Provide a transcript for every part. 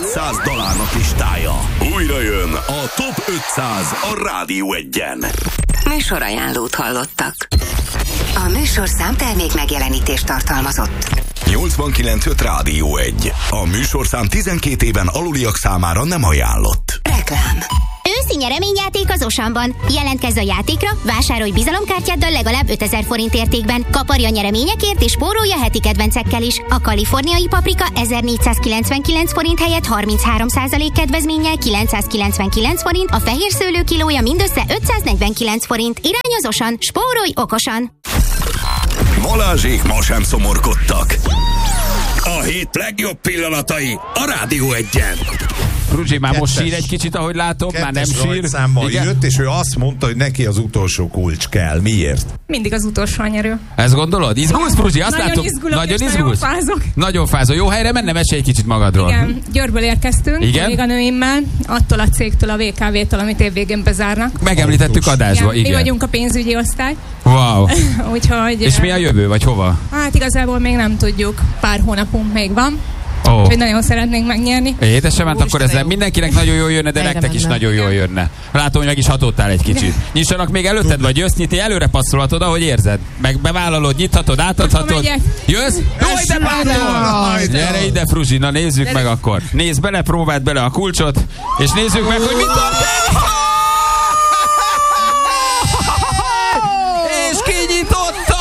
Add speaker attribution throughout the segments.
Speaker 1: 500 dalárnak listája. Újra jön a Top 500 a Rádió 1-en.
Speaker 2: Műsorajánlót hallottak. A műsorszám termék megjelenítést tartalmazott.
Speaker 1: 89.5 Rádió 1. A műsorszám 12 éven aluliak számára nem ajánlott.
Speaker 2: Reklám.
Speaker 3: Őszi nyereményjáték az Osanban. Jelentkezz a játékra, vásárolj bizalomkártyáddal legalább 5000 forint értékben. Kaparj a nyereményekért és spórolj a heti kedvencekkel is. A kaliforniai paprika 1499 forint helyett 33% kedvezménnyel 999 forint, a fehér szőlő kilója mindössze 549 forint. Irány az Osan, spórolj okosan!
Speaker 1: Balázsék ma sem szomorkodtak. A hét legjobb pillanatai a Rádió 1-en.
Speaker 4: Fruzsi már most sír egy kicsit, ahogy látom, már nem sír.
Speaker 5: Igen? Jött, és ő azt mondta, hogy neki az utolsó kulcs kell. Miért?
Speaker 6: Mindig az utolsó nyerő.
Speaker 4: Ezt gondolod? Izgulsz, Fruzsi? Azt
Speaker 6: nagyon
Speaker 4: látom.
Speaker 6: Nagyon izgulok. Nagyon fázok.
Speaker 4: Nagyon fázol. Jó helyre menne? Mesélj egy kicsit magadról.
Speaker 6: Igen, Győrből érkeztünk, kolléganőimmel, attól a cégtől, a VKV-től, amit évvégén bezárnak.
Speaker 4: Megemlítettük adásba, igen.
Speaker 6: Mi vagyunk a pénzügyi osztály.
Speaker 4: Wow.
Speaker 6: Úgyhogy,
Speaker 4: és mi a jövő, vagy hova?
Speaker 6: Hát igazából még nem tudjuk. Pár hónapunk még van.
Speaker 4: Oh.
Speaker 6: Úgyhogy nagyon szeretnénk megnyerni.
Speaker 4: Édesem, hát akkor ez mindenkinek nagyon jól jönne, de nektek is nagyon jól jönne. Látom, hogy meg is hatottál egy kicsit. Nyissanak még előtted, vagy jössz nyitni, előre passzolhatod, ahogy érzed. Meg bevállalod, nyithatod, átadhatod. Jössz? Jó, ide pártol! Gyere ide, Fruzsi, na nézzük meg akkor. Nézd bele, próbáld bele a kulcsot, és nézzük meg, hogy mit történik! És kinyitotta!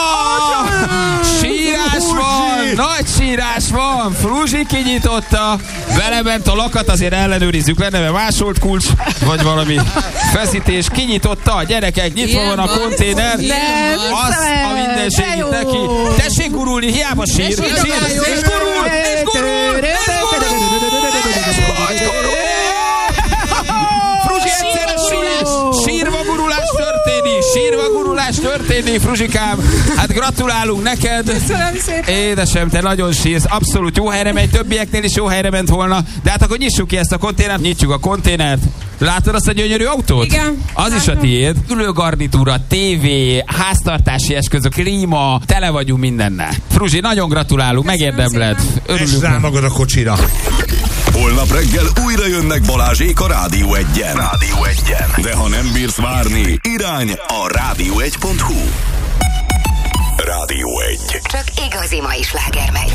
Speaker 4: Sírás van! Nagy sírás van! Fruzsi kinyitotta, belement a lakat, azért ellenőrizzük le, neve másolt kulcs, vagy valami feszítés. Kinyitotta a gyerekek, nyitva van a konténer. Az a mindenség neki. Tessék gurulni, hiába sír. És gurul! És gurul! És gurul! Fruzsi egyszerre sír! Sírva gurulás történik, Fruzsikám. Hát gratulálunk neked.
Speaker 6: Köszönöm szépen.
Speaker 4: Édesem, te nagyon sírsz. Abszolút jó helyre megy, többieknél is jó helyre ment volna. De hát akkor nyissuk ki ezt a konténert. Nyitjuk a konténert. Látod azt a gyönyörű autót?
Speaker 6: Igen.
Speaker 4: Az látom. Is a tiéd. Ülőgarnitúra, tévé, háztartási eszközök, klíma, tele vagyunk mindennel. Fruzsi, nagyon gratulálunk, megérdemled.
Speaker 5: Örülünk. Rá magad a kocsira.
Speaker 1: Holnap reggel újra jönnek Balázsék a Rádió 1-en. De ha nem bírsz várni, irány a rádió1.hu. Rádió 1.
Speaker 2: Csak igazi mai sláger megy.